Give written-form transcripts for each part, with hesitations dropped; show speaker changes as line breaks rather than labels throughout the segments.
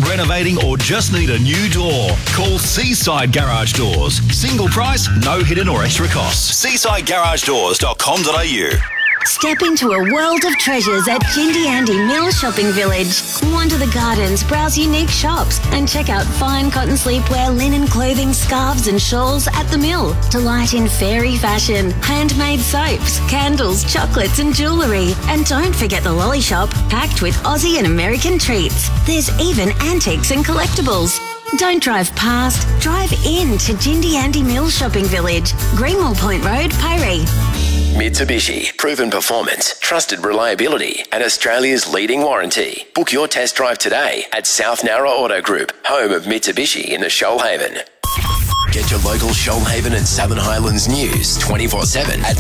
renovating or just need a new door? Call Seaside Garage Doors. Single price, no hidden or extra costs. SeasideGarageDoors.com.au.
Step into a world of treasures at Jindy Andy Mill Shopping Village. Wander the gardens, browse unique shops, and check out fine cotton sleepwear, linen clothing, scarves and shawls at the mill. Delight in fairy fashion, handmade soaps, candles, chocolates and jewellery. And don't forget the lolly shop, packed with Aussie and American treats. There's even antiques and collectibles. Don't drive past, drive in to Jindy Andy Mill Shopping Village, Greenwell Point Road, Piree.
Mitsubishi, proven performance, trusted reliability, and Australia's leading warranty. Book your test drive today at South Nowra Auto Group, home of Mitsubishi in the Shoalhaven. Get your local Shoalhaven and Southern Highlands news 24/7 at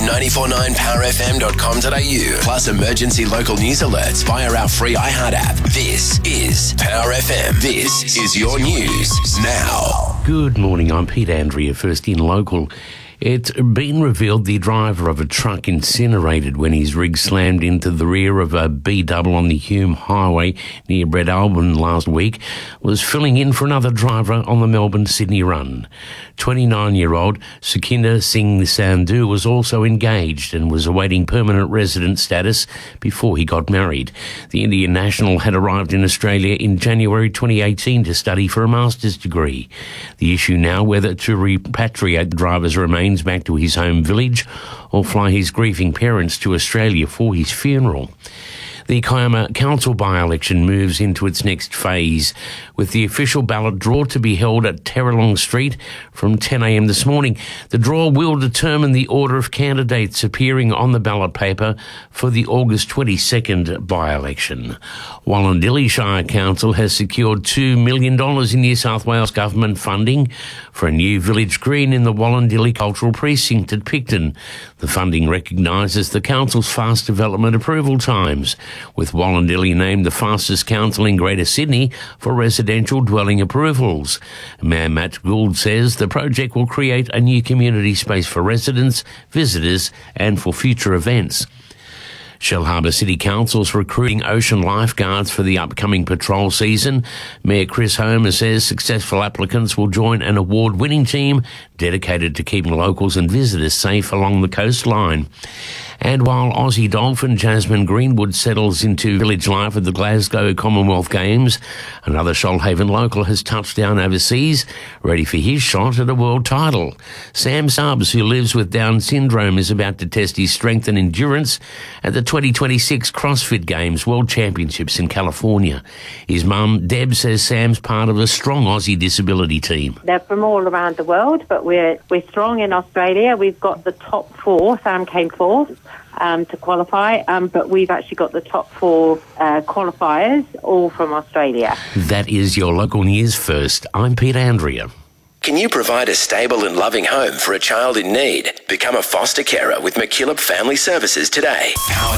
949powerfm.com.au. Plus emergency local news alerts via our free iHeart app. This is Power FM. This is your news now.
Good morning, I'm Pete Andrea, first in local. It's been revealed the driver of a truck incinerated when his rig slammed into the rear of a B-double on the Hume Highway near Breadalbyn last week was filling in for another driver on the Melbourne-Sydney run. 29-year-old Sukinder Singh Sandhu was also engaged and was awaiting permanent resident status before he got married. The Indian national had arrived in Australia in January 2018 to study for a master's degree. The issue now whether to repatriate the driver's remains back to his home village or fly his grieving parents to Australia for his funeral. The Kiama Council by-election moves into its next phase, with the official ballot draw to be held at Terrelong Street from 10 a.m. this morning. The draw will determine the order of candidates appearing on the ballot paper for the August 22nd by-election. Wallandilly Shire Council has secured $2 million in New South Wales government funding for a new village green in the Wallandilly Cultural Precinct at Picton. The funding recognises the council's fast development approval times, with Wallandilly named the fastest council in Greater Sydney for residential dwelling approvals. Mayor Matt Gould says the project will create a new community space for residents, visitors and for future events. Shellharbour City Council's recruiting ocean lifeguards for the upcoming patrol season. Mayor Chris Homer says successful applicants will join an award-winning team dedicated to keeping locals and visitors safe along the coastline. And while Aussie Dolphin Jasmine Greenwood settles into village life at the Glasgow Commonwealth Games, another Shoalhaven local has touched down overseas, ready for his shot at a world title. Sam Stubbs, who lives with Down syndrome, is about to test his strength and endurance at the 2026 CrossFit Games World Championships in California. His mum, Deb, says Sam's part of a strong Aussie disability team.
They're from all around the world, but we're strong in Australia. We've got the top four. Sam came fourth to qualify, but we've actually got the top four qualifiers, all from Australia.
That is your local news first. I'm Pete Andrea.
Can you provide a stable and loving home for a child in need? Become a foster carer with McKillop Family Services today. Power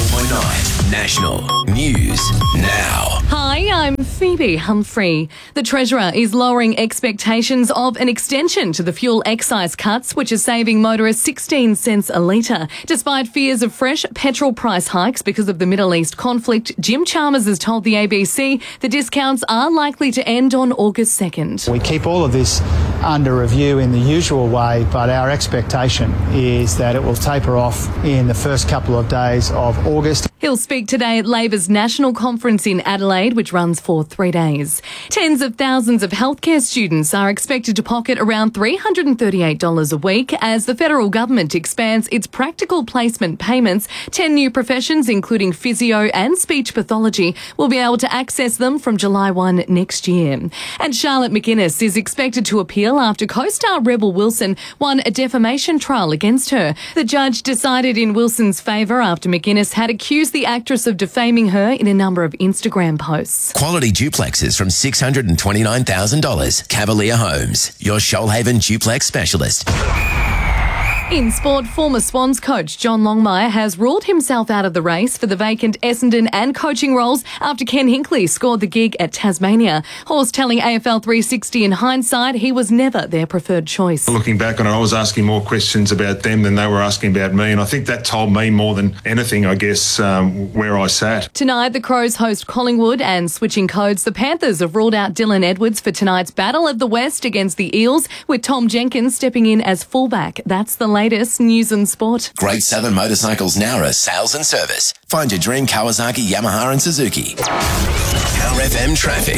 94.9 National News Now.
Hi, I'm Phoebe Humphrey. The Treasurer is lowering expectations of an extension to the fuel excise cuts, which is saving motorists 16 cents a litre. Despite fears of fresh petrol price hikes because of the Middle East conflict, Jim Chalmers has told the ABC the discounts are likely to end on August 2nd.
We keep all of this under review in the usual way, but our expectation is that it will taper off in the first couple of days of August.
He'll speak today at Labor's National Conference in Adelaide, which runs for 3 days. Tens of thousands of healthcare students are expected to pocket around $338 a week as the federal government expands its practical placement payments. 10 new professions, including physio and speech pathology, will be able to access them from July 1 next year. And Charlotte McGuinness is expected to appeal after co-star Rebel Wilson won a defamation trial against her. The judge decided in Wilson's favour after McGuinness had accused the actress of defaming her in a number of Instagram posts.
Quality duplexes from $629,000. Cavalier Homes, your Shoalhaven duplex specialist.
In sport, former Swans coach John Longmire has ruled himself out of the race for the vacant Essendon and coaching roles after Ken Hinkley scored the gig at Tasmania. Horse telling AFL 360 in hindsight he was never their preferred choice.
Looking back on it, I was asking more questions about them than they were asking about me, and I think that told me more than anything, I guess, where I sat.
Tonight, the Crows host Collingwood, and switching codes, the Panthers have ruled out Dylan Edwards for tonight's Battle of the West against the Eels, with Tom Jenkins stepping in as fullback. That's the latest news and sport.
Great Southern Motorcycles Nowra sales and service. Find your dream Kawasaki, Yamaha and Suzuki. Power FM traffic.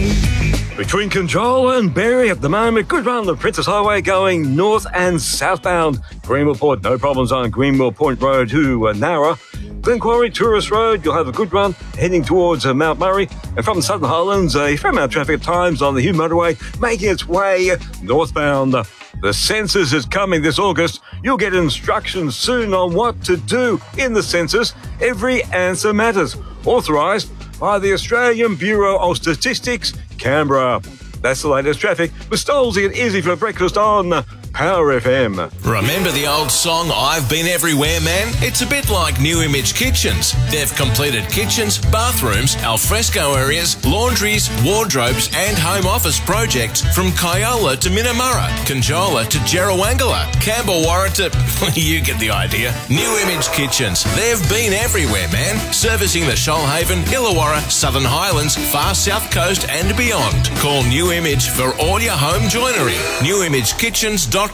Between Conjola and Berry at the moment, good run on the Princess Highway going north and southbound. Greenville Port, no problems on Greenville Point Road to Nowra. Glen Quarry Tourist Road, you'll have a good run heading towards Mount Murray. And from the Southern Highlands, a fair amount of traffic at times on the Hume Motorway making its way northbound. The census is coming this August. You'll get instructions soon on what to do in the census. Every answer matters. Authorised by the Australian Bureau of Statistics, Canberra. That's the latest traffic with Stolzy and Izzy for breakfast on Power FM.
Remember the old song, I've Been Everywhere, Man? It's a bit like New Image Kitchens. They've completed kitchens, bathrooms, alfresco areas, laundries, wardrobes and home office projects from Kyola to Minamurra, Conjola to Jerrawangala, Campbellwarra to... you get the idea. New Image Kitchens. They've been everywhere, man. Servicing the Shoalhaven, Illawarra, Southern Highlands, far south coast and beyond. Call New Image for all your home joinery. NewImageKitchens.com.au.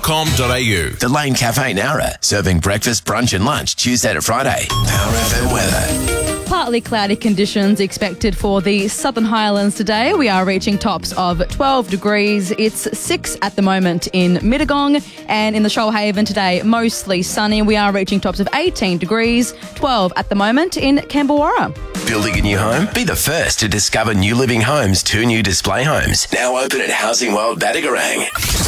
The Lane Cafe Nowra, serving breakfast, brunch and lunch Tuesday to Friday. Power FM weather.
Partly cloudy conditions expected for the Southern Highlands today. We are reaching tops of 12 degrees. It's 6 at the moment in Mittagong, and in the Shoalhaven today, mostly sunny. We are reaching tops of 18 degrees, 12 at the moment in Campbellwarra.
Building a new home? Be the first to discover New Living Homes' 2 new display homes. Now open at Housing World Badagarang.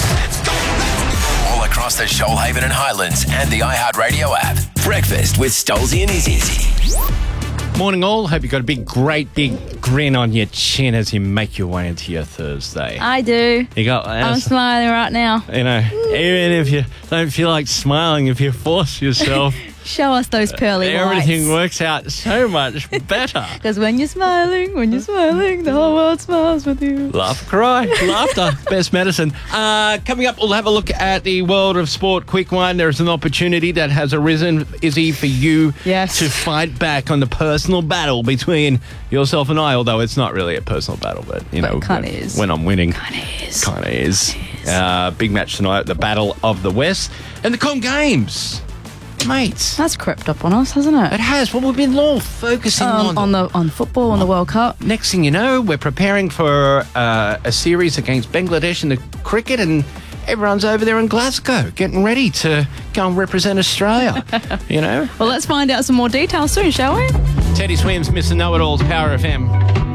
All across the Shoalhaven and Highlands and the iHeartRadio app. Breakfast with Stolzy and Izzy.
Morning all. Hope you've got a great big grin on your chin as you make your way into your Thursday.
I do.
I'm
smiling right now.
You know, even if you don't feel like smiling, if you force yourself...
Show us those pearly whites.
Everything works out so much better.
Because when you're smiling, the whole world smiles with you.
Laugh, cry, laughter, best medicine. Coming up, we'll have a look at the world of sport. Quick one. There's an opportunity that has arisen, Izzy, for you to fight back on the personal battle between yourself and I, although it's not really a personal battle, but, you know, when I'm winning. Kind of is. Big match tonight, the Battle of the West. And the Com Games. Mate,
that's crept up on us, hasn't it?
It has. Well, we've been all focusing
on football, on the World Cup.
Next thing you know, we're preparing for a series against Bangladesh in the cricket, and everyone's over there in Glasgow getting ready to go and represent Australia. You know.
Well, let's find out some more details soon, shall we?
Teddy Swims, Mr. Know-It-Alls, Power FM.